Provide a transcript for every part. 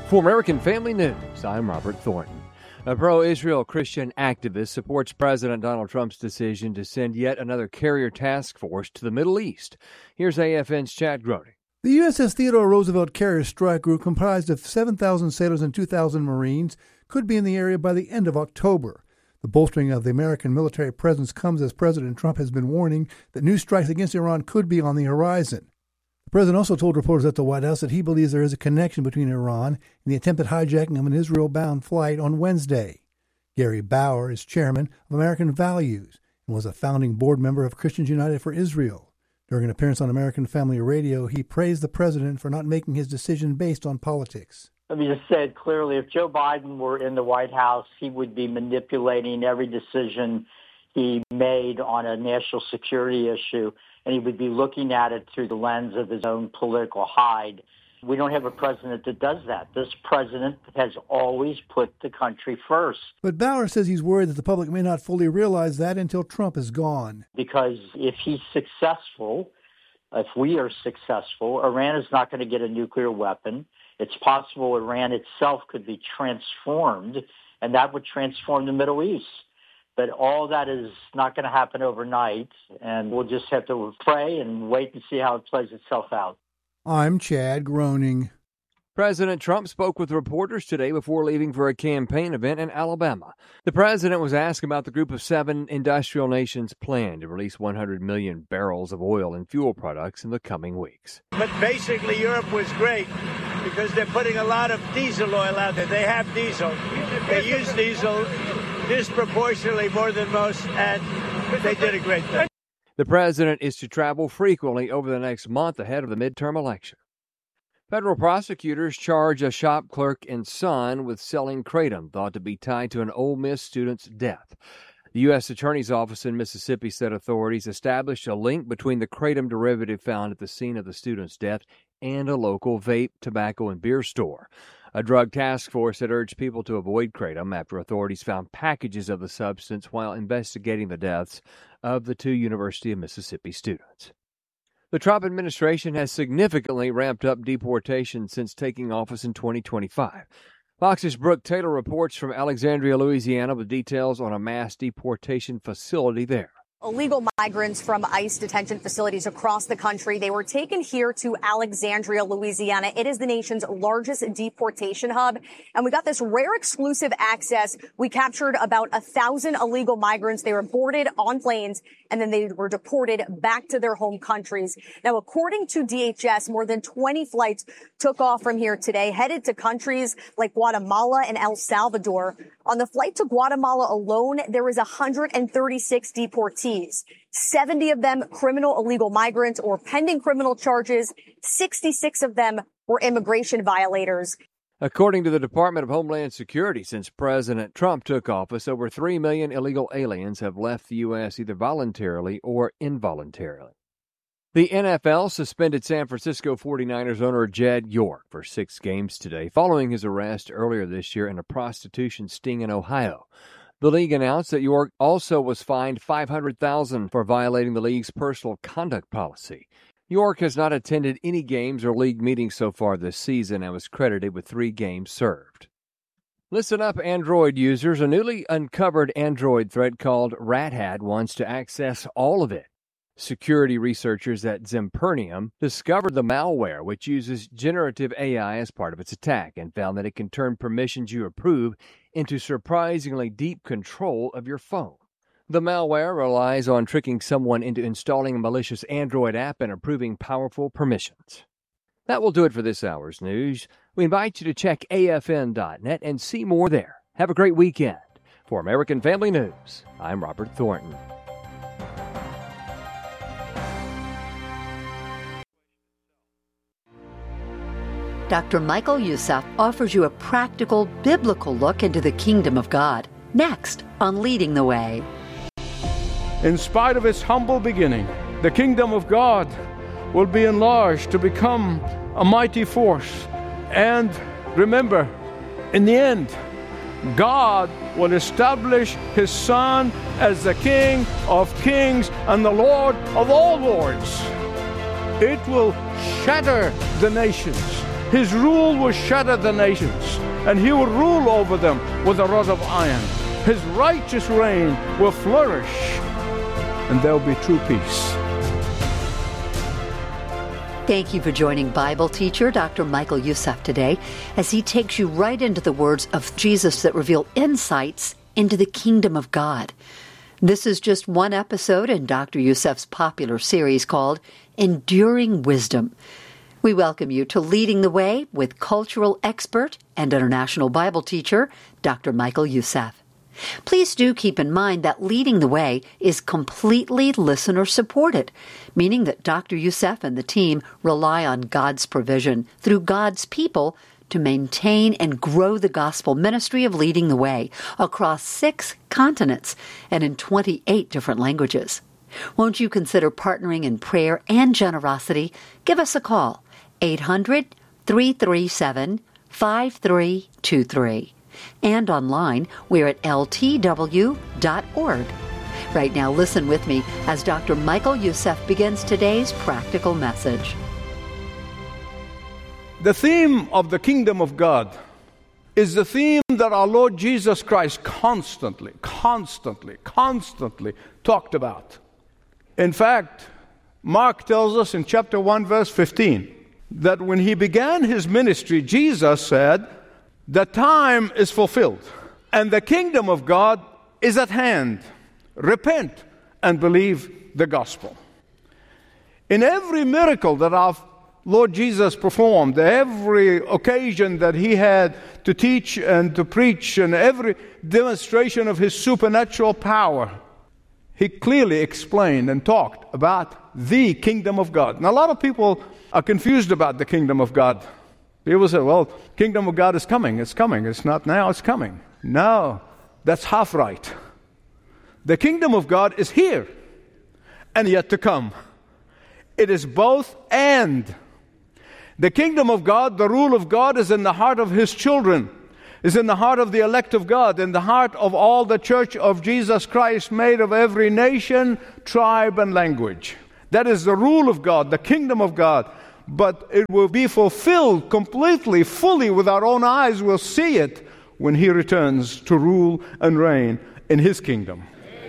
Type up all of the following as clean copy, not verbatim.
For American Family News, I'm Robert Thornton. A pro-Israel Christian activist supports President Donald Trump's decision to send yet another carrier task force to the Middle East. Here's AFN's Chad Groening. The USS Theodore Roosevelt Carrier Strike Group, comprised of 7,000 sailors and 2,000 Marines, could be in the area by the end of October. The bolstering of the American military presence comes as President Trump has been warning that new strikes against Iran could be on the horizon. The president also told reporters at the White House that he believes there is a connection between Iran and the attempted hijacking of an Israel-bound flight on Wednesday. Gary Bauer is chairman of American Values and was a founding board member of Christians United for Israel. During an appearance on American Family Radio, he praised the president for not making his decision based on politics. Let me just say it clearly. If Joe Biden were in the White House, he would be manipulating every decision he made on a national security issue, and he would be looking at it through the lens of his own political hide. We don't have a president that does that. This president has always put the country first. But Bauer says he's worried that the public may not fully realize that until Trump is gone. Because if he's successful, if we are successful, Iran is not going to get a nuclear weapon. It's possible Iran itself could be transformed, and that would transform the Middle East. But all that is not going to happen overnight, and we'll just have to pray and wait and see how it plays itself out. I'm Chad Groening. President Trump spoke with reporters today before leaving for a campaign event in Alabama. The president was asked about the Group of Seven industrial nations' plan to release 100 million barrels of oil and fuel products in the coming weeks. But basically, Europe was great because they're putting a lot of diesel oil out there. They have diesel. They use diesel disproportionately more than most, and they did a great thing. The president is to travel frequently over the next month ahead of the midterm election. Federal prosecutors charge a shop clerk and son with selling kratom thought to be tied to an Ole Miss student's death. The U.S. Attorney's Office in Mississippi said authorities established a link between the kratom derivative found at the scene of the student's death and a local vape, tobacco, and beer store. A drug task force had urged people to avoid kratom after authorities found packages of the substance while investigating the deaths of the two University of Mississippi students. The Trump administration has significantly ramped up deportation since taking office in 2025. Fox's Brooke Taylor reports from Alexandria, Louisiana, with details on a mass deportation facility there. Illegal migrants from ICE detention facilities across the country. They were taken here to Alexandria, Louisiana. It is the nation's largest deportation hub. And we got this rare exclusive access. We captured about 1,000 illegal migrants. They were boarded on planes and then they were deported back to their home countries. Now, according to DHS, more than 20 flights took off from here today, headed to countries like Guatemala and El Salvador. On the flight to Guatemala alone, there was 136 deportees, 70 of them criminal illegal migrants or pending criminal charges. 66 of them were immigration violators. According to the Department of Homeland Security, since President Trump took office, over 3 million illegal aliens have left the U.S. either voluntarily or involuntarily. The NFL suspended San Francisco 49ers owner Jed York for 6 games today, following his arrest earlier this year in a prostitution sting in Ohio. The league announced that York also was fined $500,000 for violating the league's personal conduct policy. York has not attended any games or league meetings so far this season and was credited with 3 games served. Listen up, Android users. A newly uncovered Android threat called Rat Hat wants to access all of it. Security researchers at Zempernium discovered the malware, which uses generative AI as part of its attack, and found that it can turn permissions you approve into surprisingly deep control of your phone. The malware relies on tricking someone into installing a malicious Android app and approving powerful permissions. That will do it for this hour's news. We invite you to check AFN.net and see more there. Have a great weekend. For American Family News, I'm Robert Thornton. Dr. Michael Youssef offers you a practical, biblical look into the kingdom of God. Next on Leading the Way. In spite of its humble beginning, the kingdom of God will be enlarged to become a mighty force. And remember, in the end, God will establish His Son as the King of kings and the Lord of all lords. It will shatter the nations. His rule will shatter the nations, and he will rule over them with a rod of iron. His righteous reign will flourish, and there will be true peace. Thank you for joining Bible teacher Dr. Michael Youssef today as he takes you right into the words of Jesus that reveal insights into the kingdom of God. This is just one episode in Dr. Youssef's popular series called Enduring Wisdom. We welcome you to Leading the Way with cultural expert and international Bible teacher Dr. Michael Youssef. Please do keep in mind that Leading the Way is completely listener-supported, meaning that Dr. Youssef and the team rely on God's provision through God's people to maintain and grow the gospel ministry of Leading the Way across 6 continents and in 28 different languages. Won't you consider partnering in prayer and generosity? Give us a call, 800-337-5323. And online, we're at ltw.org. Right now, listen with me as Dr. Michael Youssef begins today's practical message. The theme of the kingdom of God is the theme that our Lord Jesus Christ constantly talked about. In fact, Mark tells us in chapter 1, verse 15, that when he began his ministry, Jesus said, "The time is fulfilled, and the kingdom of God is at hand. Repent and believe the gospel." In every miracle that our Lord Jesus performed, every occasion that he had to teach and to preach, and every demonstration of his supernatural power, he clearly explained and talked about the kingdom of God. Now, a lot of people are confused about the kingdom of God. People say, well, kingdom of God is coming. It's coming. It's not now, it's coming. No, that's half right. The kingdom of God is here and yet to come. It is both and. The kingdom of God, the rule of God, is in the heart of his children, is in the heart of the elect of God, in the heart of all the church of Jesus Christ, made of every nation, tribe, and language. That is the rule of God, the kingdom of God. But it will be fulfilled completely, fully, with our own eyes. We'll see it when he returns to rule and reign in his kingdom.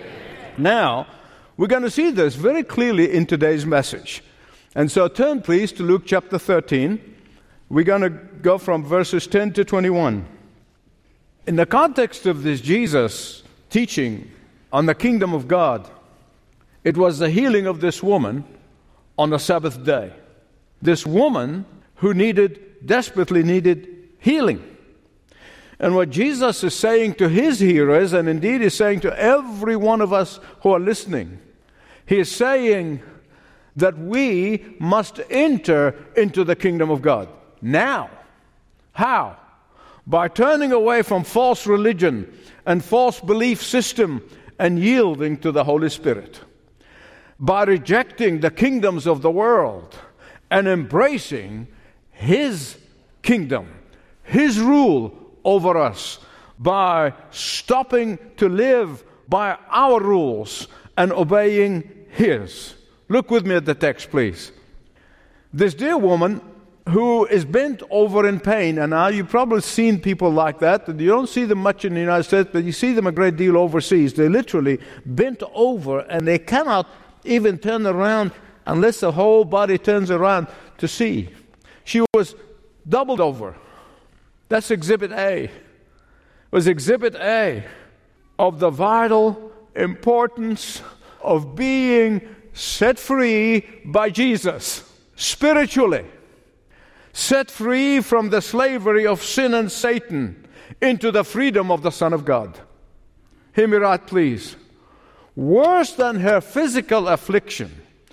Now, we're going to see this very clearly in today's message. And so turn, please, to Luke chapter 13. We're going to go from verses 10 to 21. In the context of this Jesus teaching on the kingdom of God, it was the healing of this woman on the Sabbath day. This woman who desperately needed healing. And what Jesus is saying to his hearers, and indeed is saying to every one of us who are listening, he is saying that we must enter into the kingdom of God. Now. How? By turning away from false religion and false belief system and yielding to the Holy Spirit. By rejecting the kingdoms of the world and embracing his kingdom, his rule over us, by stopping to live by our rules and obeying his. Look with me at the text, please. This dear woman who is bent over in pain, and now you've probably seen people like that, and you don't see them much in the United States, but you see them a great deal overseas. They're literally bent over, and they cannot even turn around unless the whole body turns around to see. She was doubled over. That's Exhibit A. It was Exhibit A of the vital importance of being set free by Jesus, spiritually. Set free from the slavery of sin and Satan into the freedom of the Son of God. Hear me right, please. Worse than her physical affliction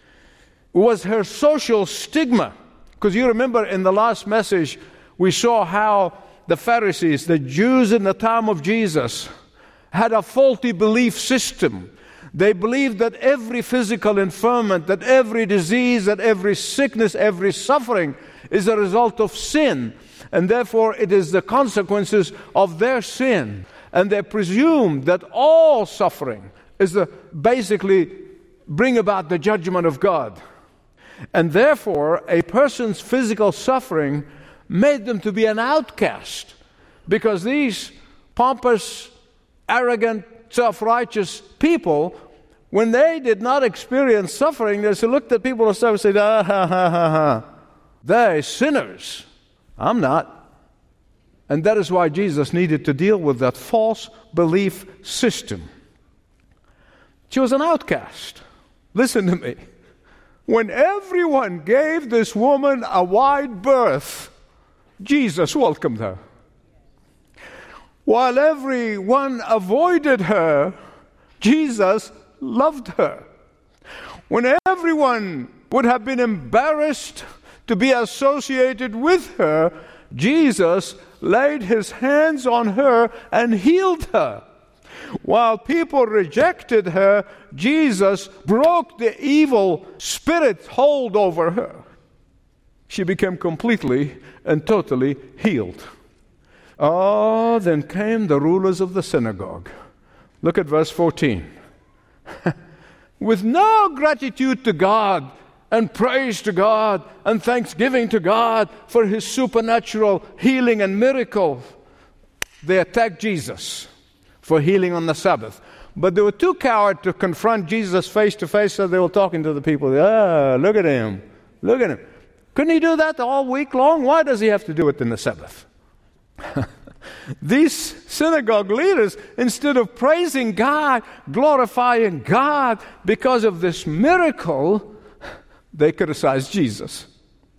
was her social stigma. Because you remember in the last message, we saw how the Pharisees, the Jews in the time of Jesus, had a faulty belief system. They believed that every physical infirmity, that every disease, that every sickness, every suffering is a result of sin. And therefore it is the consequences of their sin. And they presumed that all suffering is basically bring about the judgment of God. And therefore, a person's physical suffering made them to be an outcast, because these pompous, arrogant, self-righteous people, when they did not experience suffering, they looked at people and said, ah, ha, ha, ha, ha. They're sinners. I'm not. And that is why Jesus needed to deal with that false belief system. She was an outcast. Listen to me. When everyone gave this woman a wide berth, Jesus welcomed her. While everyone avoided her, Jesus loved her. When everyone would have been embarrassed to be associated with her, Jesus laid his hands on her and healed her. While people rejected her, Jesus broke the evil spirit hold over her. She became completely and totally healed. Oh, then came the rulers of the synagogue. Look at verse 14. With no gratitude to God and praise to God and thanksgiving to God for his supernatural healing and miracle, they attacked Jesus for healing on the Sabbath. But they were too coward to confront Jesus face to face, so they were talking to the people. Look at him. Look at him. Couldn't he do that all week long? Why does he have to do it in the Sabbath? These synagogue leaders, instead of praising God, glorifying God because of this miracle, they criticized Jesus.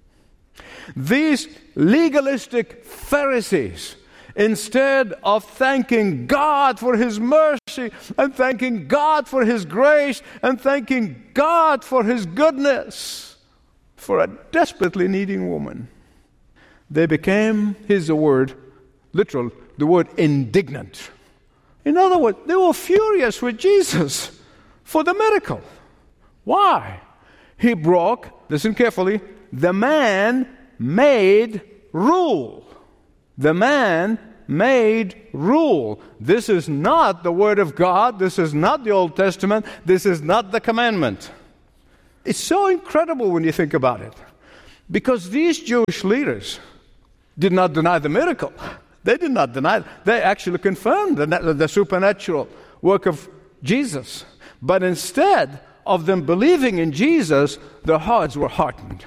These legalistic Pharisees, instead of thanking God for his mercy and thanking God for his grace and thanking God for his goodness for a desperately needing woman, they became, here's the word, literal, the word indignant. In other words, they were furious with Jesus for the miracle. Why? He broke, listen carefully, the man-made rule. The man-made rule. This is not the Word of God. This is not the Old Testament. This is not the commandment. It's so incredible when you think about it. Because these Jewish leaders did not deny the miracle. They did not deny it. They actually confirmed the supernatural work of Jesus. But instead of them believing in Jesus, their hearts were hardened.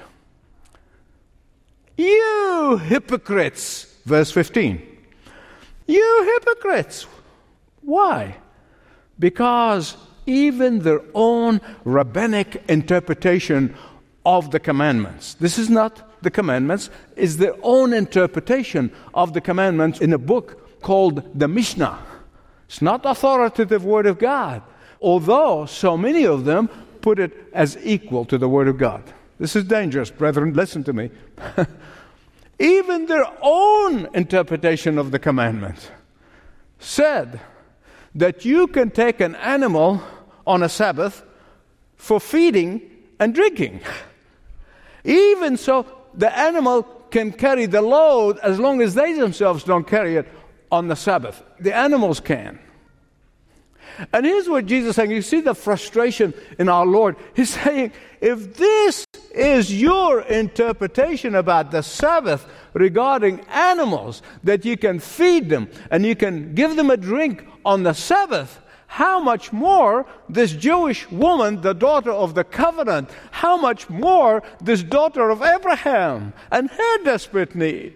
You hypocrites, verse 15. You hypocrites. Why? Because even their own rabbinic interpretation of the commandments, this is not the commandments, is their own interpretation of the commandments in a book called the Mishnah. It's not authoritative Word of God, although so many of them put it as equal to the Word of God. This is dangerous, brethren. Listen to me. Even their own interpretation of the commandment said that you can take an animal on a Sabbath for feeding and drinking. Even so, the animal can carry the load as long as they themselves don't carry it on the Sabbath. The animals can. And here's what Jesus is saying. You see the frustration in our Lord. He's saying, if this is your interpretation about the Sabbath regarding animals, that you can feed them and you can give them a drink on the Sabbath, how much more this Jewish woman, the daughter of the covenant, how much more this daughter of Abraham and her desperate need?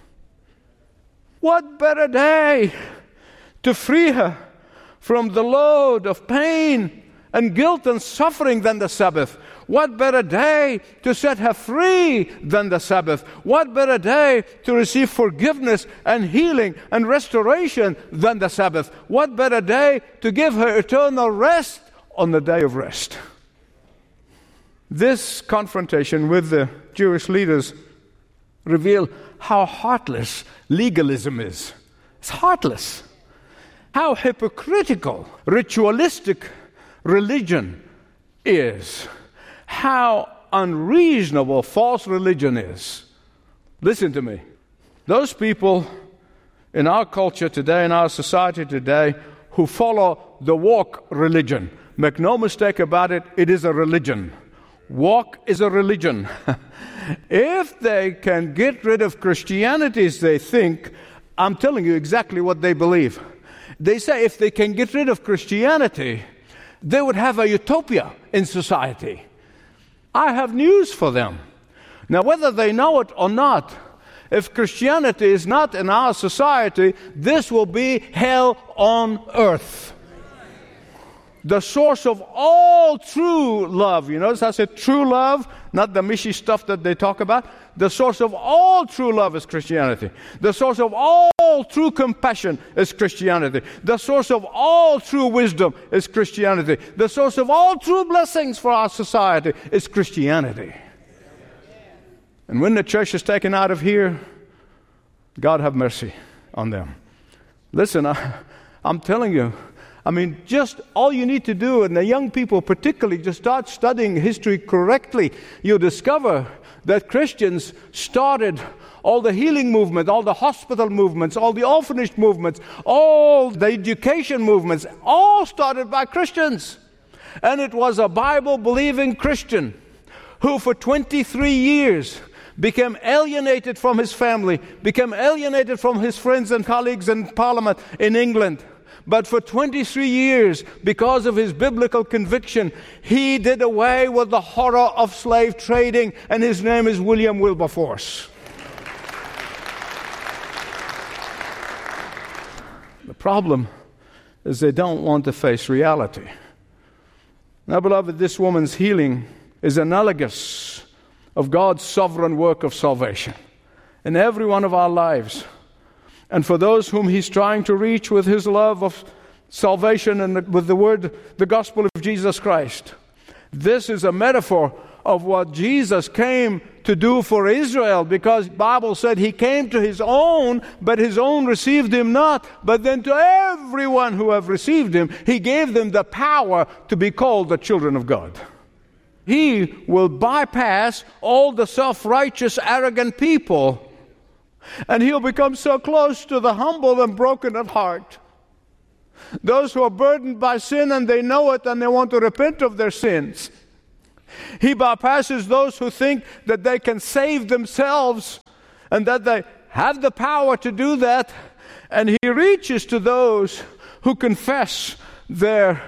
What better day to free her from the load of pain and guilt and suffering than the Sabbath? What better day to set her free than the Sabbath? What better day to receive forgiveness and healing and restoration than the Sabbath? What better day to give her eternal rest on the day of rest? This confrontation with the Jewish leaders revealed how heartless legalism is. It's heartless. How hypocritical ritualistic religion is. How unreasonable false religion is. Listen to me. Those people in our culture today, in our society today, who follow the woke religion, make no mistake about it, it is a religion. Walk is a religion. If they can get rid of Christianity, as they think, I'm telling you exactly what they believe. They say if they can get rid of Christianity, they would have a utopia in society. I have news for them. Now, whether they know it or not, if Christianity is not in our society, this will be hell on earth. The source of all true love. You notice I said true love, not the mishy stuff that they talk about. The source of all true love is Christianity. The source of all true compassion is Christianity. The source of all true wisdom is Christianity. The source of all true blessings for our society is Christianity. And when the church is taken out of here, God have mercy on them. Listen, I'm telling you, just all you need to do, and the young people particularly, just start studying history correctly. You'll discover that Christians started all the healing movement, all the hospital movements, all the orphanage movements, all the education movements, all started by Christians. And it was a Bible-believing Christian who for 23 years became alienated from his family, became alienated from his friends and colleagues in Parliament in England. But for 23 years, because of his biblical conviction, he did away with the horror of slave trading, and his name is William Wilberforce. The problem is they don't want to face reality. Now, beloved, this woman's healing is analogous of God's sovereign work of salvation in every one of our lives. And for those whom He's trying to reach with His love of salvation and with the word, the gospel of Jesus Christ. This is a metaphor of what Jesus came to do for Israel, because the Bible said He came to His own, but His own received Him not. But then to everyone who have received Him, He gave them the power to be called the children of God. He will bypass all the self-righteous, arrogant people, and He'll become so close to the humble and broken at heart. Those who are burdened by sin and they know it and they want to repent of their sins. He bypasses those who think that they can save themselves and that they have the power to do that. And He reaches to those who confess their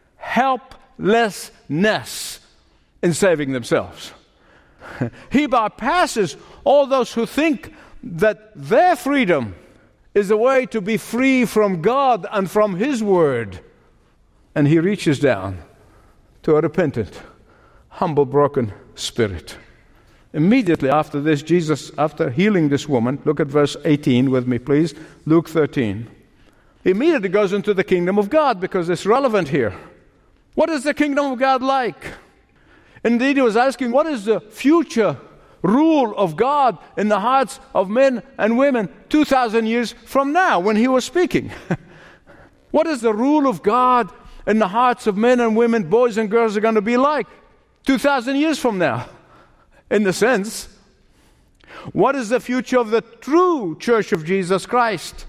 helplessness in saving themselves. He bypasses all those who think that their freedom is a way to be free from God and from His Word. And He reaches down to a repentant, humble, broken spirit. Immediately after this, Jesus, after healing this woman, look at verse 18 with me, please, Luke 13. He immediately goes into the kingdom of God because it's relevant here. What is the kingdom of God like? Indeed, He was asking, what is the future rule of God in the hearts of men and women 2,000 years from now when He was speaking? What is the rule of God in the hearts of men and women, boys and girls, are going to be like 2,000 years from now? In the sense, what is the future of the true church of Jesus Christ?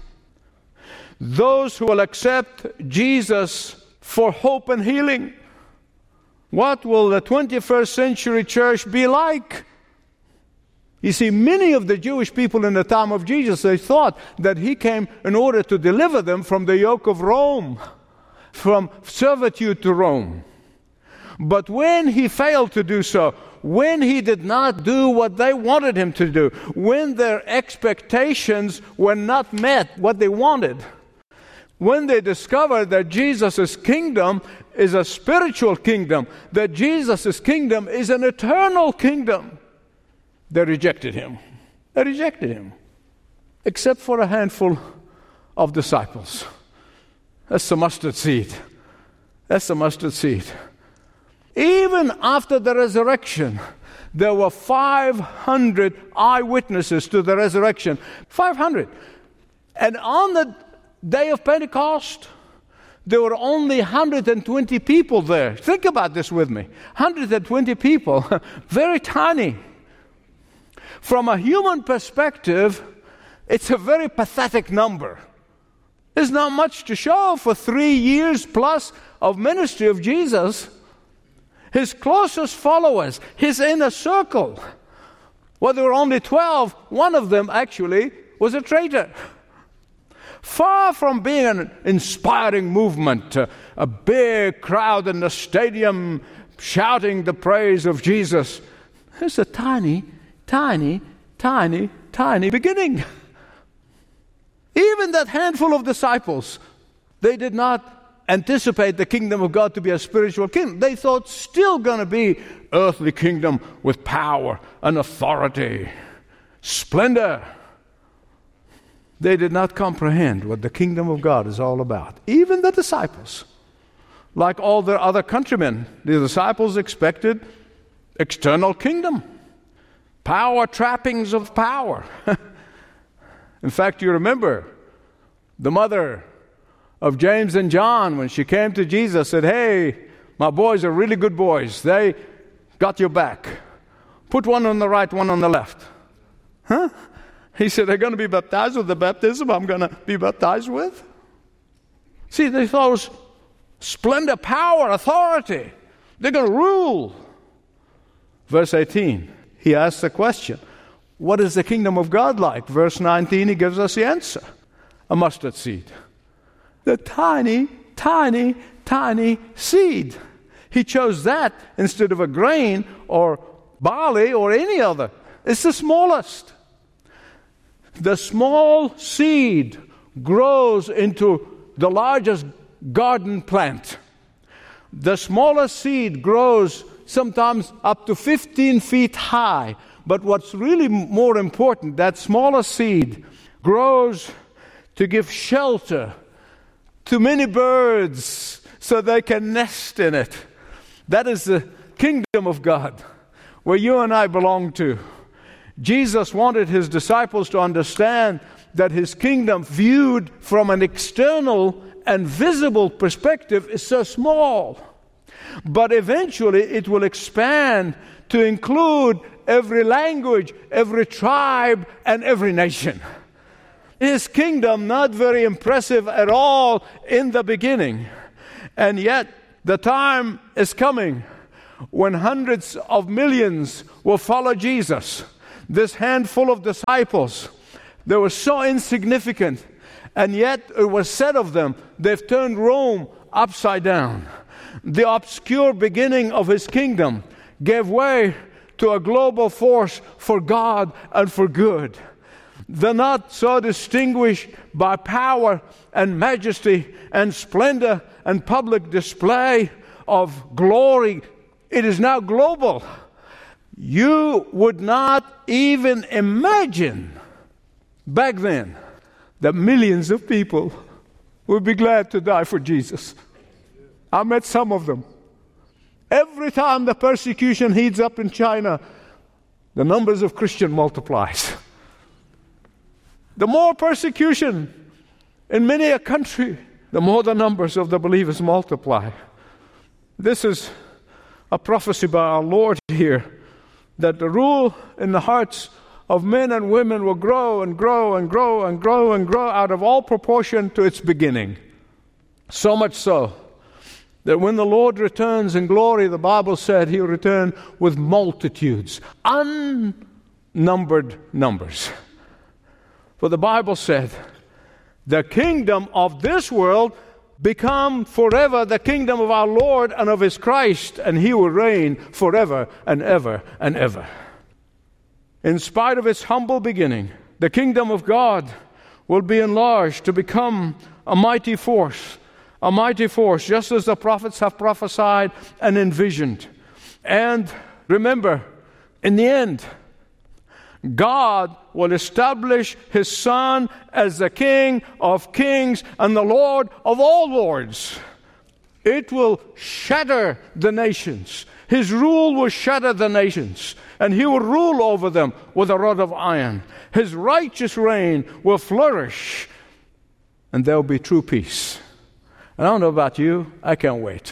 Those who will accept Jesus for hope and healing. What will the 21st century church be like? You see, many of the Jewish people in the time of Jesus, they thought that He came in order to deliver them from the yoke of Rome, from servitude to Rome. But when He failed to do so, when He did not do what they wanted Him to do, when their expectations were not met, what they wanted, when they discovered that Jesus' kingdom is a spiritual kingdom, that Jesus' kingdom is an eternal kingdom, they rejected Him. They rejected Him. Except for a handful of disciples. That's the mustard seed. That's the mustard seed. Even after the resurrection, there were 500 eyewitnesses to the resurrection. 500. And on the day of Pentecost, there were only 120 people there. Think about this with me. 120 people, very tiny. From a human perspective, it's a very pathetic number. There's not much to show for 3 years plus of ministry of Jesus. His closest followers, his inner circle. Well, there were only 12. One of them actually was a traitor. Far from being an inspiring movement, a big crowd in the stadium shouting the praise of Jesus, it's a tiny, tiny, tiny, tiny beginning. Even that handful of disciples, they did not anticipate the kingdom of God to be a spiritual kingdom. They thought still going to be earthly kingdom with power and authority, splendor. They did not comprehend what the kingdom of God is all about. Even the disciples, like all their other countrymen, the disciples expected external kingdom, power, trappings of power. In fact, you remember the mother of James and John, when she came to Jesus, said, "Hey, my boys are really good boys. They got your back. Put one on the right, one on the left." Huh? He said, "They're going to be baptized with the baptism I'm going to be baptized with." See, they thought it was splendor, power, authority. They're going to rule. Verse 18, he asks the question, what is the kingdom of God like? Verse 19, he gives us the answer. A mustard seed. The tiny, tiny, tiny seed. He chose that instead of a grain or barley or any other. It's the smallest. The small seed grows into the largest garden plant. The smallest seed grows sometimes up to 15 feet high. But what's really more important, that smaller seed grows to give shelter to many birds so they can nest in it. That is the kingdom of God, where you and I belong to. Jesus wanted his disciples to understand that his kingdom, viewed from an external and visible perspective, is so small. But eventually it will expand to include every language, every tribe, and every nation. His kingdom, not very impressive at all in the beginning. And yet, the time is coming when hundreds of millions will follow Jesus. This handful of disciples, they were so insignificant, and yet it was said of them, they've turned Rome upside down. The obscure beginning of his kingdom gave way to a global force for God and for good. They're not so distinguished by power and majesty and splendor and public display of glory. It is now global. You would not even imagine back then that millions of people would be glad to die for Jesus. I met some of them. Every time the persecution heats up in China, the numbers of Christians multiplies. The more persecution in many a country, the more the numbers of the believers multiply. This is a prophecy by our Lord here, that the rule in the hearts of men and women will grow and grow and grow and grow and grow out of all proportion to its beginning. So much so that when the Lord returns in glory, the Bible said he'll return with multitudes, unnumbered numbers. For the Bible said, the kingdom of this world become forever the kingdom of our Lord and of his Christ, and he will reign forever and ever and ever. In spite of its humble beginning, the kingdom of God will be enlarged to become a mighty force, just as the prophets have prophesied and envisioned. And remember, in the end, God will establish his Son as the King of kings and the Lord of all lords. It will shatter the nations. His rule will shatter the nations, and he will rule over them with a rod of iron. His righteous reign will flourish, and there will be true peace. And I don't know about you, I can't wait.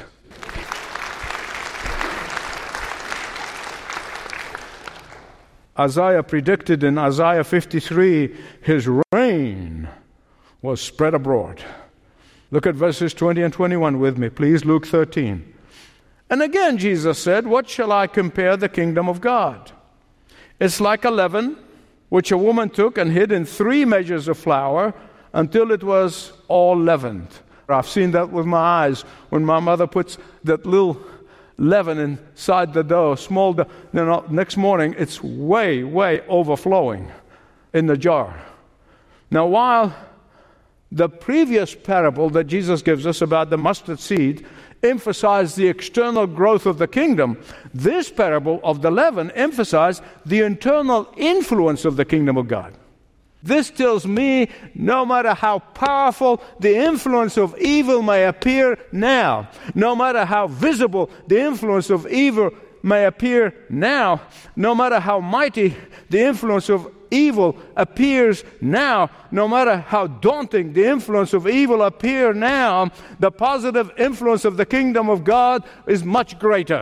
Isaiah predicted in Isaiah 53, his reign was spread abroad. Look at verses 20 and 21 with me, please. Luke 13. And again Jesus said, what shall I compare the kingdom of God? It's like a leaven, which a woman took and hid in 3 measures of flour until it was all leavened. I've seen that with my eyes when my mother puts that little leaven inside the dough, small dough. Next morning it's way overflowing in the jar. Now, while the previous parable that Jesus gives us about the mustard seed emphasized the external growth of the kingdom, this parable of the leaven emphasized the internal influence of the kingdom of God. This tells me no matter how powerful the influence of evil may appear now, no matter how visible the influence of evil may appear now, no matter how mighty the influence of evil appears now, no matter how daunting the influence of evil appear now, the positive influence of the kingdom of God is much greater.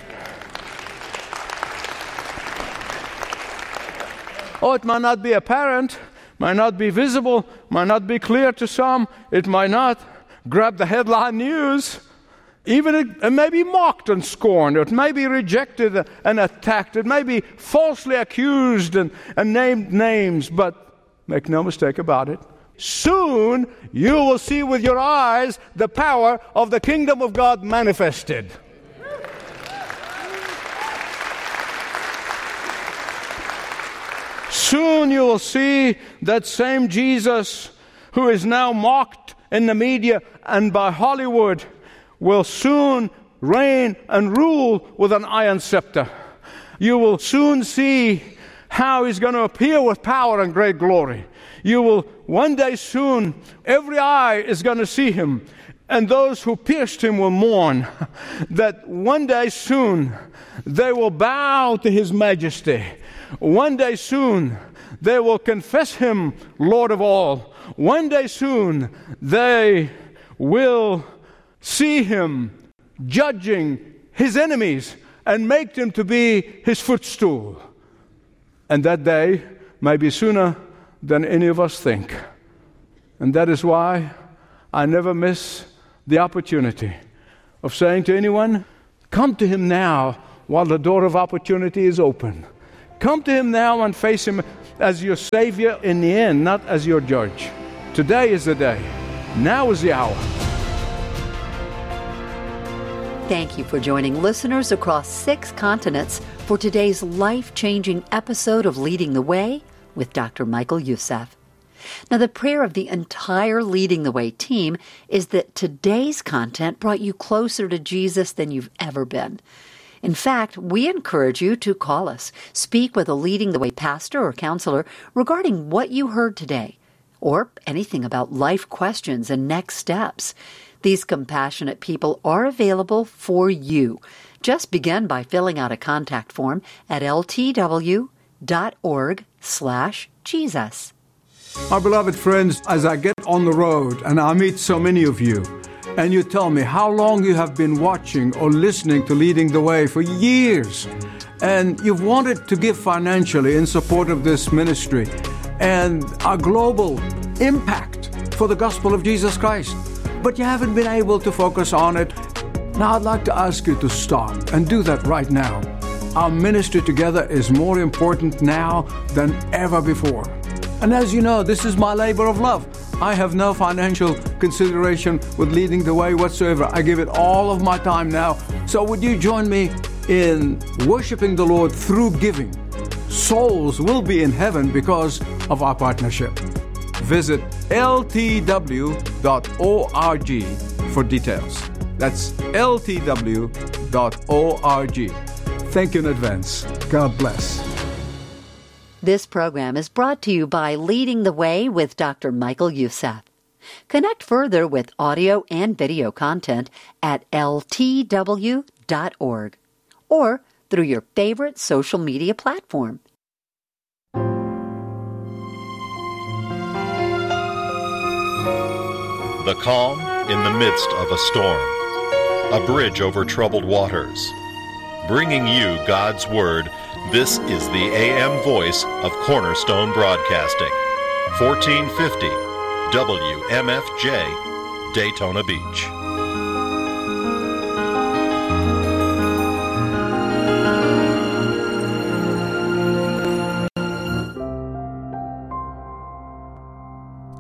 Oh, it might not be apparent, might not be visible, might not be clear to some, it might not grab the headline news. Even it may be mocked and scorned, it may be rejected and attacked, it may be falsely accused and named names, but make no mistake about it, soon you will see with your eyes the power of the kingdom of God manifested. Soon you will see that same Jesus who is now mocked in the media and by Hollywood will soon reign and rule with an iron scepter. You will soon see how he's going to appear with power and great glory. You will one day soon, every eye is going to see him, and those who pierced him will mourn that one day soon they will bow to his majesty. One day soon they will confess him Lord of all. One day soon they will see him judging his enemies and make them to be his footstool. And that day may be sooner than any of us think. And that is why I never miss the opportunity of saying to anyone, come to him now while the door of opportunity is open. Come to him now and face him as your Savior in the end, not as your judge. Today is the day. Now is the hour. Thank you for joining listeners across 6 continents for today's life-changing episode of Leading the Way with Dr. Michael Youssef. Now, the prayer of the entire Leading the Way team is that today's content brought you closer to Jesus than you've ever been. In fact, we encourage you to call us, speak with a Leading the Way pastor or counselor regarding what you heard today, or anything about life questions and next steps. These compassionate people are available for you. Just begin by filling out a contact form at ltw.org/Jesus. My beloved friends, as I get on the road and I meet so many of you, and you tell me how long you have been watching or listening to Leading the Way for years, and you've wanted to give financially in support of this ministry and our global impact for the gospel of Jesus Christ, but you haven't been able to focus on it. Now I'd like to ask you to stop and do that right now. Our ministry together is more important now than ever before. And as you know, this is my labor of love. I have no financial consideration with Leading the Way whatsoever. I give it all of my time now. So would you join me in worshiping the Lord through giving? Souls will be in heaven because of our partnership. Visit ltw.org for details. That's ltw.org. Thank you in advance. God bless. This program is brought to you by Leading the Way with Dr. Michael Youssef. Connect further with audio and video content at ltw.org or through your favorite social media platform. The calm in the midst of a storm. A bridge over troubled waters. Bringing you God's Word, this is the AM voice of Cornerstone Broadcasting. 1450 WMFJ, Daytona Beach.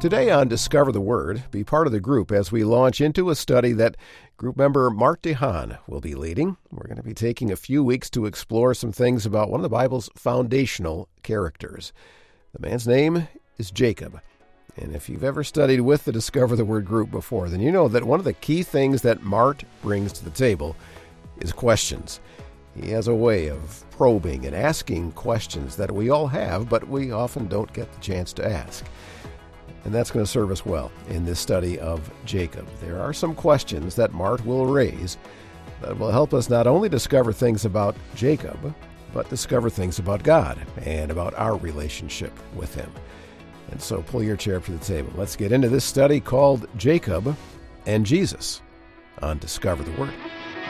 Today on Discover the Word, be part of the group as we launch into a study that group member Mart DeHaan will be leading. We're going to be taking a few weeks to explore some things about one of the Bible's foundational characters. The man's name is Jacob. And if you've ever studied with the Discover the Word group before, then you know that one of the key things that Mart brings to the table is questions. He has a way of probing and asking questions that we all have, but we often don't get the chance to ask. And that's going to serve us well in this study of Jacob. There are some questions that Mart will raise that will help us not only discover things about Jacob, but discover things about God and about our relationship with him. And so pull your chair up to the table. Let's get into this study called Jacob and Jesus on Discover the Word.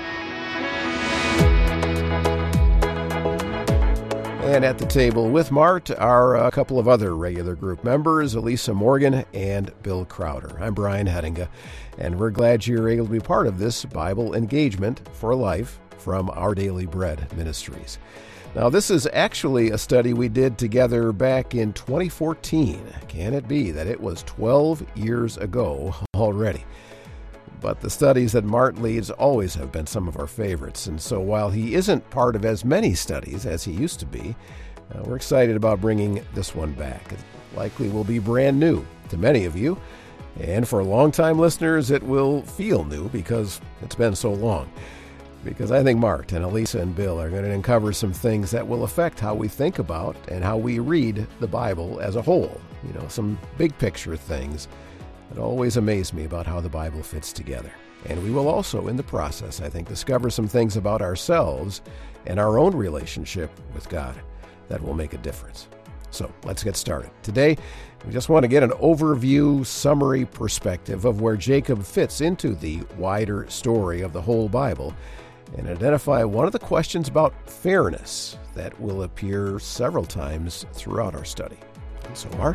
And at the table with Mart are a couple of other regular group members, Elisa Morgan and Bill Crowder. I'm Brian Hettinga, and we're glad you're able to be part of this Bible engagement for life from Our Daily Bread Ministries. Now, this is actually a study we did together back in 2014. Can it be that it was 12 years ago already? But the studies that Mart leads always have been some of our favorites, and so while he isn't part of as many studies as he used to be, we're excited about bringing this one back. It likely will be brand new to many of you, and for longtime listeners, it will feel new because it's been so long. Because I think Mart and Elisa and Bill are going to uncover some things that will affect how we think about and how we read the Bible as a whole. You know, some big picture things that always amaze me about how the Bible fits together. And we will also, in the process, I think, discover some things about ourselves and our own relationship with God that will make a difference. So let's get started. Today, we just want to get an overview, summary perspective of where Jacob fits into the wider story of the whole Bible and identify one of the questions about fairness that will appear several times throughout our study. And so, Mart?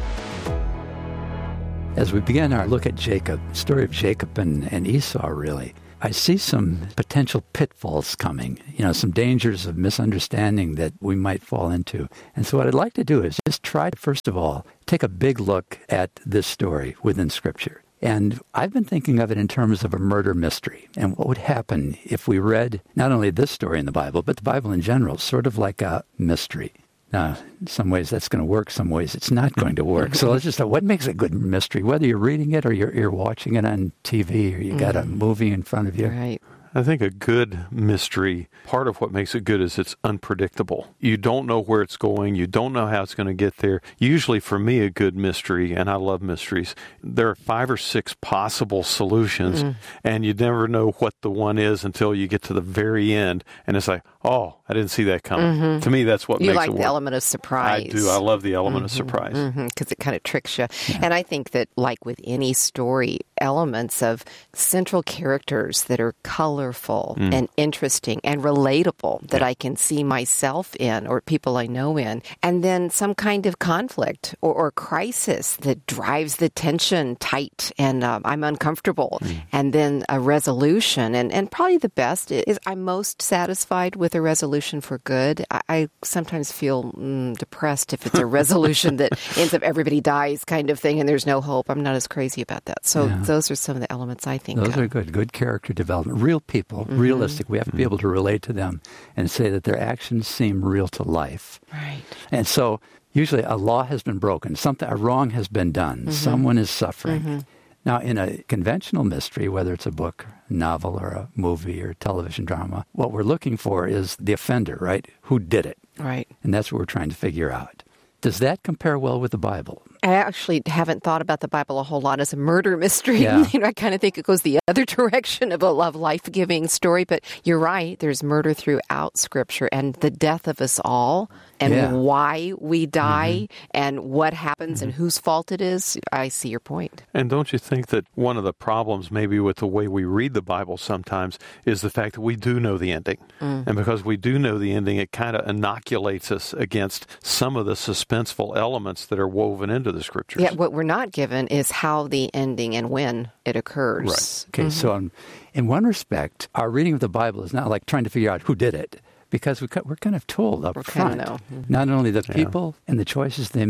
As we begin our look at Jacob, the story of Jacob and Esau, really, I see some potential pitfalls coming, some dangers of misunderstanding that we might fall into. And so what I'd like to do is just try to, first of all, take a big look at this story within Scripture. And I've been thinking of it in terms of a murder mystery and what would happen if we read not only this story in the Bible, but the Bible in general, sort of like a mystery. Now, in some ways that's going to work, some ways it's not going to work. So let's just know what makes a good mystery, whether you're reading it or you're watching it on TV or you got a movie in front of you. Right. I think a good mystery, part of what makes it good is it's unpredictable. You don't know where it's going. You don't know how it's going to get there. Usually for me, a good mystery, and I love mysteries, there are 5 or 6 possible solutions, and you never know what the one is until you get to the very end, and it's like, oh, I didn't see that coming. To me, that's what makes it work. You like the element of surprise. I do. I love the element of surprise. Because it kind of tricks you. Yeah. And I think that, like with any story, elements of central characters that are colorful and interesting and relatable that I can see myself in or people I know in, and then some kind of conflict or crisis that drives the tension tight and I'm uncomfortable, and then a resolution. And probably the best is I'm most satisfied with a resolution for good. I sometimes feel depressed if it's a resolution that ends up everybody dies kind of thing and there's no hope. I'm not as crazy about that. So those are some of the elements I think Those are good. Good character development. Real people, realistic. We have to be able to relate to them and say that their actions seem real to life. Right. And so usually a law has been broken. A wrong has been done. Someone is suffering. Now, in a conventional mystery, whether it's a book, a novel, or a movie or television drama, what we're looking for is the offender, right? Who did it? Right. And that's what we're trying to figure out. Does that compare well with the Bible? I actually haven't thought about the Bible a whole lot as a murder mystery. Yeah. I kind of think it goes the other direction of a life-giving story. But you're right. There's murder throughout Scripture and the death of us all and why we die and what happens and whose fault it is. I see your point. And don't you think that one of the problems maybe with the way we read the Bible sometimes is the fact that we do know the ending. And because we do know the ending, it kind of inoculates us against some of the suspenseful elements that are woven into the Scriptures. Yeah, what we're not given is how the ending and when it occurs. Right. Okay, so in one respect, our reading of the Bible is not like trying to figure out who did it, because we're kind of told up front, not only the people and the choices they made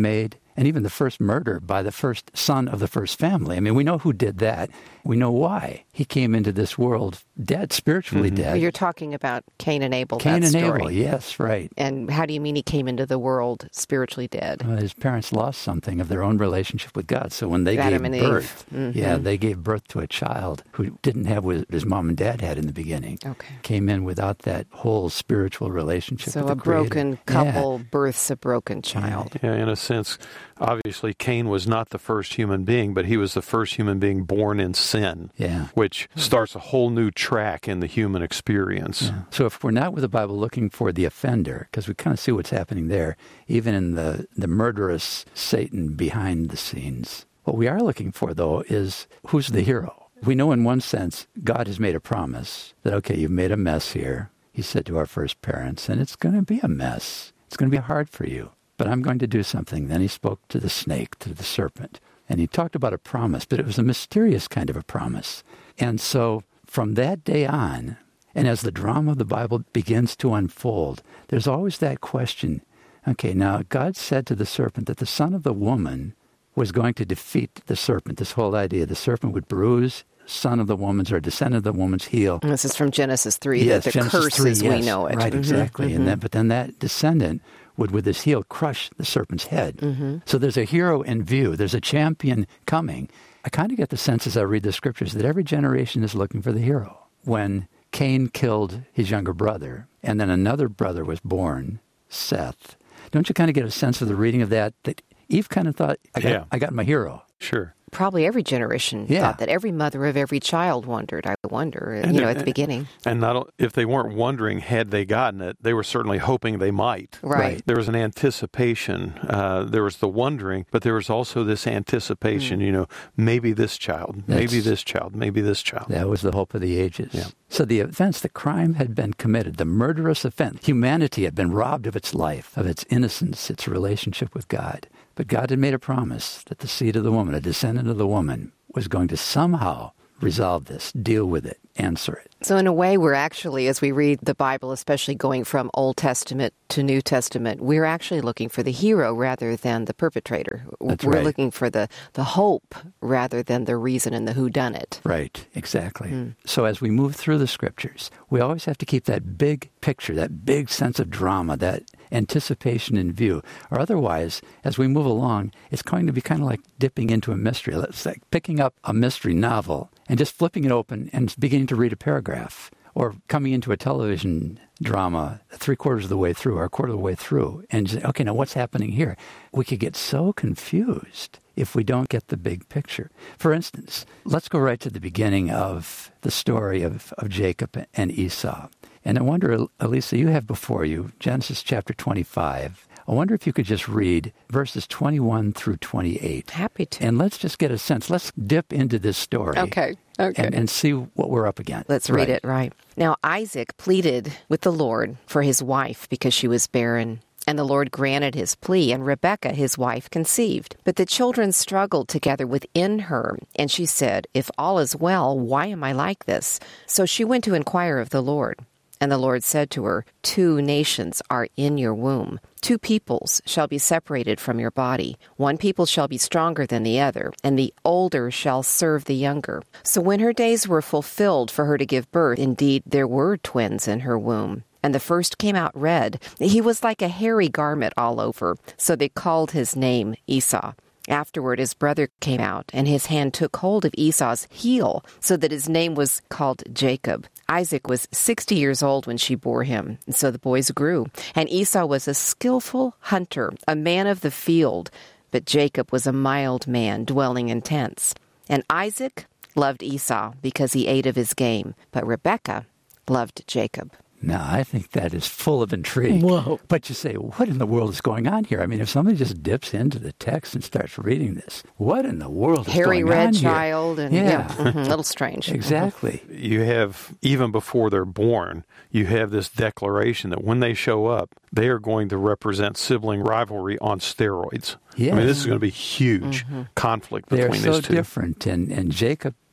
And even the first murder by the first son of the first family. I mean, we know who did that. We know why. He came into this world dead, spiritually dead. You're talking about Cain and Abel, Cain that and story. Abel, yes, right. And how do you mean he came into the world spiritually dead? His parents lost something of their own relationship with God. So when they Adam gave and birth, Eve. they gave birth to a child who didn't have what his mom and dad had in the beginning. Okay. Came in without that whole spiritual relationship So with a the Creator. broken couple births a broken child. Yeah, in a sense, obviously Cain was not the first human being, but he was the first human being born in sin, which starts a whole new track in the human experience. Yeah. So if we're not with the Bible looking for the offender, because we kind of see what's happening there, even in the murderous Satan behind the scenes, what we are looking for, though, is who's the hero? We know in one sense God has made a promise that, okay, you've made a mess here, he said to our first parents, and it's going to be a mess. It's going to be hard for you, but I'm going to do something. Then he spoke to the snake, to the serpent, and he talked about a promise, but it was a mysterious kind of a promise. And so from that day on, and as the drama of the Bible begins to unfold, there's always that question, okay, now God said to the serpent that the son of the woman was going to defeat the serpent, this whole idea. The serpent would bruise son of the woman's or descendant of the woman's heel. And this is from Genesis 3, yes, the Genesis curse 3, as yes, we know it. Right, exactly. And but then that descendant would, with his heel, crush the serpent's head. So there's a hero in view. There's a champion coming. I kind of get the sense as I read the scriptures that every generation is looking for the hero. When Cain killed his younger brother, and then another brother was born, Seth, don't you kind of get a sense of the reading of that Eve kind of thought, I got my hero. Sure. Probably every generation thought that. Every mother of every child wondered, I wonder, at the beginning. And not if they weren't wondering, had they gotten it, they were certainly hoping they might. Right. There was an anticipation. There was the wondering, but there was also this anticipation, maybe this child, maybe this child, maybe this child. That was the hope of the ages. Yeah. So the offense, the crime had been committed, the murderous offense. Humanity had been robbed of its life, of its innocence, its relationship with God. But God had made a promise that the seed of the woman, a descendant of the woman, was going to somehow resolve this, deal with it, answer it. So in a way, we're actually, as we read the Bible, especially going from Old Testament to New Testament, we're actually looking for the hero rather than the perpetrator. That's we're right. looking for the hope rather than the reason and the whodunit. Right, exactly. So as we move through the scriptures, we always have to keep that big picture, that big sense of drama, that anticipation in view. Or otherwise, as we move along, it's going to be kind of like dipping into a mystery. It's like picking up a mystery novel and just flipping it open and beginning to read a paragraph, or coming into a television drama 3/4 of the way through or a quarter of the way through and say, okay, now what's happening here? We could get so confused if we don't get the big picture. For instance, let's go right to the beginning of the story of Jacob and Esau. And I wonder, Elisa, you have before you Genesis chapter 25. I wonder if you could just read verses 21 through 28. Happy to. And let's just get a sense. Let's dip into this story. Okay. And see what we're up against. Let's read it, right. Now Isaac pleaded with the Lord for his wife because she was barren. And the Lord granted his plea, and Rebekah, his wife, conceived. But the children struggled together within her, and she said, "If all is well, why am I like this?" So she went to inquire of the Lord. And the Lord said to her, 2 nations are in your womb. 2 peoples shall be separated from your body. 1 people shall be stronger than the other, and the older shall serve the younger. So when her days were fulfilled for her to give birth, indeed there were twins in her womb. And the first came out red. He was like a hairy garment all over. So they called his name Esau. Afterward, his brother came out, and his hand took hold of Esau's heel, so that his name was called Jacob. Isaac was 60 years old when she bore him, and so the boys grew. And Esau was a skillful hunter, a man of the field, but Jacob was a mild man, dwelling in tents. And Isaac loved Esau because he ate of his game, but Rebekah loved Jacob. Now, I think that is full of intrigue. Whoa. But you say, what in the world is going on here? I mean, if somebody just dips into the text and starts reading this, what in the world is Hairy going on red here? child, and a little strange. Exactly. You have, even before they're born, you have this declaration that when they show up, they are going to represent sibling rivalry on steroids. Yes. I mean, this is going to be huge conflict They're between so these two. different, and Jacob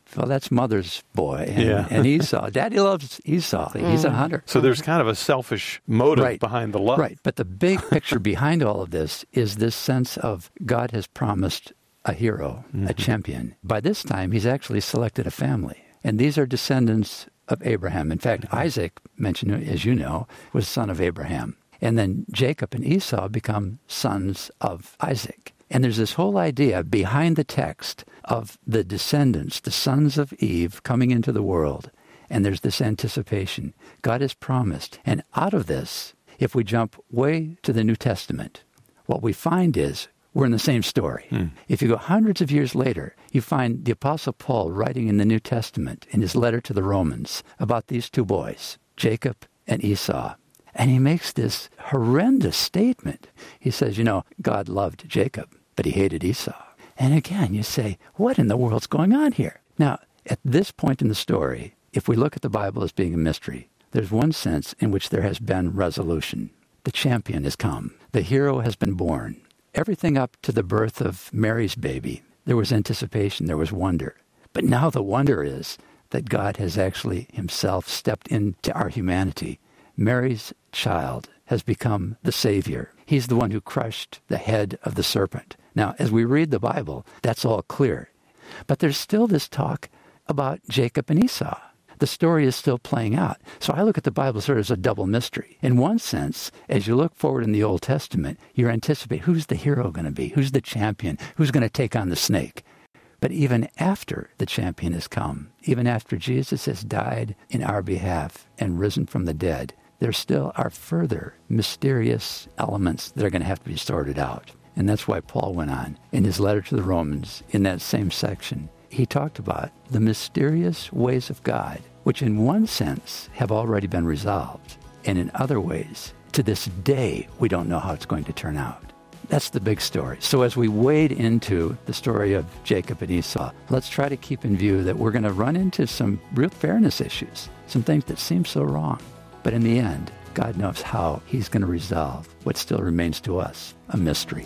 Well, that's mother's boy. And Esau. Daddy loves Esau. He's a hunter. So there's kind of a selfish motive behind the love. Right. But the big picture behind all of this is this sense of God has promised a hero, a champion. By this time, he's actually selected a family. And these are descendants of Abraham. In fact, Isaac, mentioned, as you know, was son of Abraham. And then Jacob and Esau become sons of Isaac. And there's this whole idea behind the text of the descendants, the sons of Eve, coming into the world. And there's this anticipation. God has promised. And out of this, if we jump way to the New Testament, what we find is we're in the same story. If you go hundreds of years later, you find the Apostle Paul writing in the New Testament in his letter to the Romans about these two boys, Jacob and Esau. And he makes this horrendous statement. He says, God loved Jacob, but he hated Esau. And again, you say, what in the world's going on here? Now, at this point in the story, if we look at the Bible as being a mystery, there's one sense in which there has been resolution. The champion has come. The hero has been born. Everything up to the birth of Mary's baby, there was anticipation, there was wonder. But now the wonder is that God has actually himself stepped into our humanity. Mary's child has become the Savior. He's the one who crushed the head of the serpent. Now, as we read the Bible, that's all clear. But there's still this talk about Jacob and Esau. The story is still playing out. So I look at the Bible sort of as a double mystery. In one sense, as you look forward in the Old Testament, you anticipate who's the hero going to be, who's the champion, who's going to take on the snake. But even after the champion has come, even after Jesus has died in our behalf and risen from the dead, there still are further mysterious elements that are going to have to be sorted out. And that's why Paul went on in his letter to the Romans, in that same section. He talked about the mysterious ways of God, which in one sense have already been resolved. And in other ways, to this day, we don't know how it's going to turn out. That's the big story. So as we wade into the story of Jacob and Esau, let's try to keep in view that we're going to run into some real fairness issues, some things that seem so wrong. But in the end, God knows how he's going to resolve what still remains to us a mystery.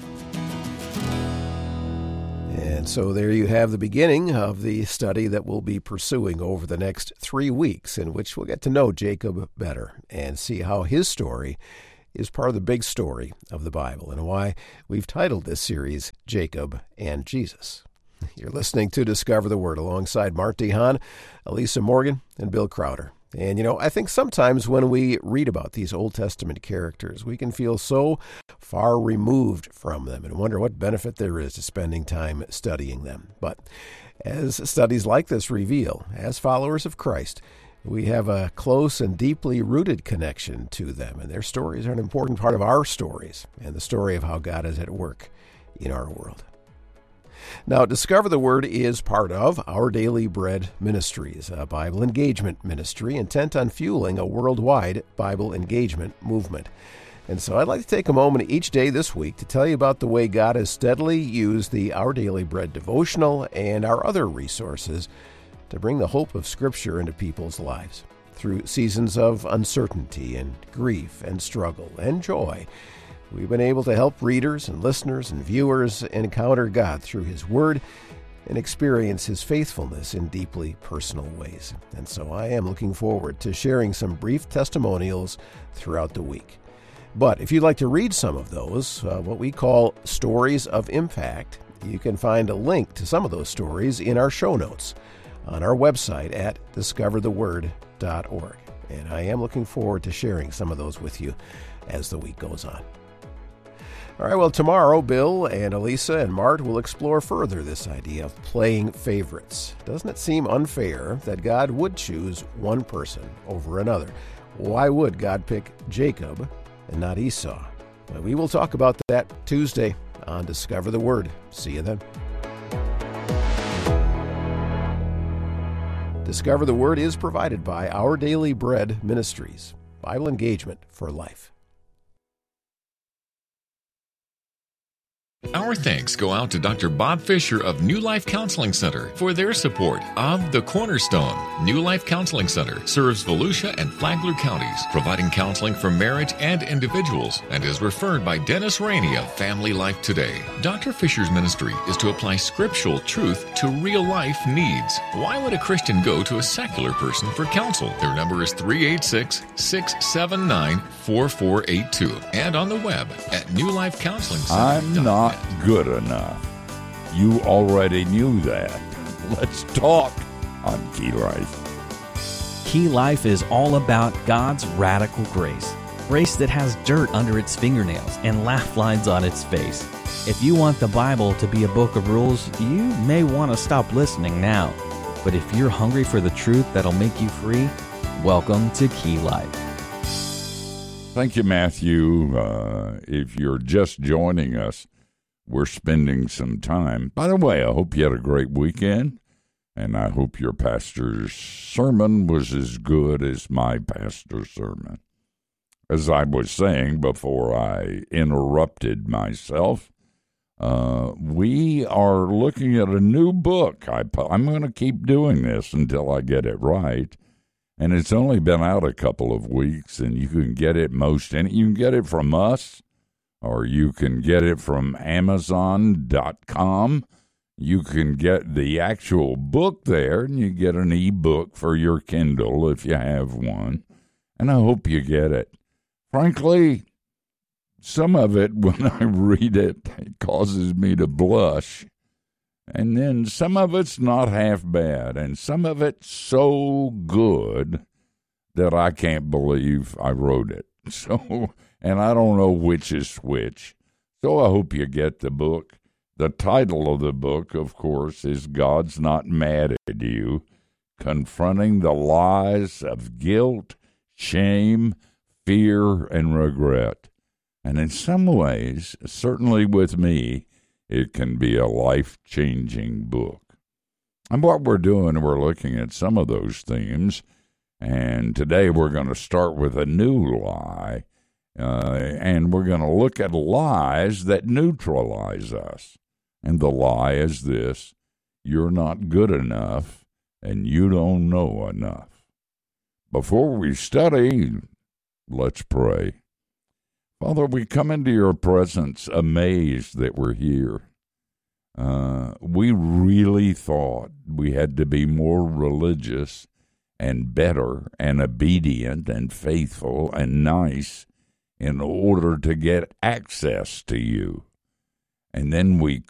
And so there you have the beginning of the study that we'll be pursuing over the next 3 weeks, in which we'll get to know Jacob better and see how his story is part of the big story of the Bible, and why we've titled this series, Jacob and Jesus. You're listening to Discover the Word alongside Mart DeHaan, Elisa Morgan, and Bill Crowder. And, I think sometimes when we read about these Old Testament characters, we can feel so far removed from them and wonder what benefit there is to spending time studying them. But as studies like this reveal, as followers of Christ, we have a close and deeply rooted connection to them, and their stories are an important part of our stories and the story of how God is at work in our world. Now, Discover the Word is part of Our Daily Bread Ministries, a Bible engagement ministry intent on fueling a worldwide Bible engagement movement. And so I'd like to take a moment each day this week to tell you about the way God has steadily used the Our Daily Bread devotional and our other resources to bring the hope of Scripture into people's lives through seasons of uncertainty and grief and struggle and joy. We've been able to help readers and listeners and viewers encounter God through His Word and experience His faithfulness in deeply personal ways. And so I am looking forward to sharing some brief testimonials throughout the week. But if you'd like to read some of those, what we call Stories of Impact, you can find a link to some of those stories in our show notes on our website at discovertheword.org. And I am looking forward to sharing some of those with you as the week goes on. All right, well, tomorrow, Bill and Elisa and Mart will explore further this idea of playing favorites. Doesn't it seem unfair that God would choose one person over another? Why would God pick Jacob and not Esau? Well, we will talk about that Tuesday on Discover the Word. See you then. Discover the Word is provided by Our Daily Bread Ministries, Bible engagement for life. Our thanks go out to Dr. Bob Fisher of New Life Counseling Center for their support of The Cornerstone. New Life Counseling Center serves Volusia and Flagler counties, providing counseling for marriage and individuals, and is referred by Dennis Rainey of Family Life Today. Dr. Fisher's ministry is to apply scriptural truth to real-life needs. Why would a Christian go to a secular person for counsel? Their number is 386-679-4482 and on the web at newlifecounselingcenter.com. I'm not good enough. You already knew that. Let's talk on Key Life. Key Life is all about God's radical grace. Grace that has dirt under its fingernails and laugh lines on its face. If you want the Bible to be a book of rules, you may want to stop listening now. But if you're hungry for the truth that'll make you free, welcome to Key Life. Thank you, Matthew. If you're just joining us, we're spending some time. By the way, I hope you had a great weekend, and I hope your pastor's sermon was as good as my pastor's sermon. As I was saying before I interrupted myself, we are looking at a new book. I'm going to keep doing this until I get it right. And it's only been out a couple of weeks, and you can get it you can get it from us, or you can get it from Amazon.com. You can get the actual book there, and you get an e-book for your Kindle if you have one. And I hope you get it. Frankly, some of it, when I read it, it causes me to blush. And then some of it's not half bad, and some of it's so good that I can't believe I wrote it. So, and I don't know which is which. So I hope you get the book. The title of the book, of course, is God's Not Mad at You, Confronting the Lies of Guilt, Shame, Fear, and Regret. And in some ways, certainly with me, it can be a life-changing book. And what we're doing, we're looking at some of those themes. And today we're going to start with a new lie. And we're going to look at lies that neutralize us. And the lie is this: you're not good enough and you don't know enough. Before we study, let's pray. Father, we come into your presence amazed that we're here. We really thought we had to be more religious and better and obedient and faithful and nice in order to get access to you. And then we